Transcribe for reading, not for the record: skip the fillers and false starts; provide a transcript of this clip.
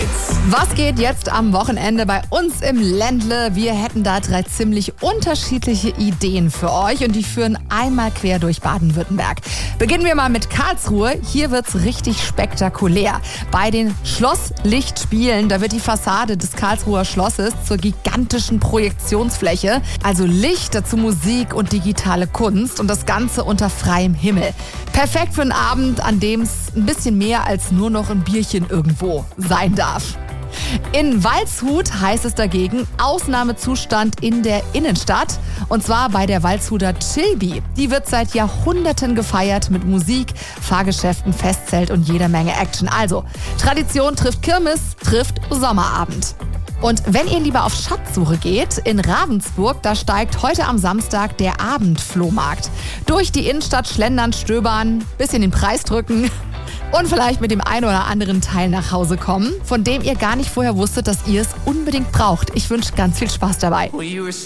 Was geht jetzt am Wochenende bei uns im Ländle? Wir hätten da 3 ziemlich unterschiedliche Ideen für euch und die führen einmal quer durch Baden-Württemberg. Beginnen wir mal mit Karlsruhe. Hier wird's richtig spektakulär. Bei den Schlosslichtspielen, da wird die Fassade des Karlsruher Schlosses zur gigantischen Projektionsfläche. Also Licht, dazu Musik und digitale Kunst und das Ganze unter freiem Himmel. Perfekt für einen Abend, an dem es ein bisschen mehr als nur noch ein Bierchen irgendwo sein darf. In Waldshut heißt es dagegen Ausnahmezustand in der Innenstadt. Und zwar bei der Waldshuter Chilbi. Die wird seit Jahrhunderten gefeiert mit Musik, Fahrgeschäften, Festzelt und jeder Menge Action. Also, Tradition trifft Kirmes, trifft Sommerabend. Und wenn ihr lieber auf Schatzsuche geht, in Ravensburg, da steigt heute am Samstag der Abendflohmarkt. Durch die Innenstadt schlendern, stöbern, bisschen den Preis drücken und vielleicht mit dem einen oder anderen Teil nach Hause kommen, von dem ihr gar nicht vorher wusstet, dass ihr es unbedingt braucht. Ich wünsche ganz viel Spaß dabei.